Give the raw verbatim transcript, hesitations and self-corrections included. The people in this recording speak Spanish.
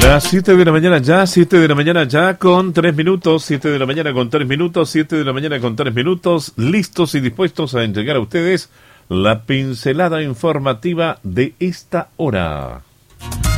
Las siete de la mañana ya, siete de la mañana ya con tres minutos, siete de la mañana con tres minutos, siete de la mañana con tres minutos, listos y dispuestos a entregar a ustedes la pincelada informativa de esta hora.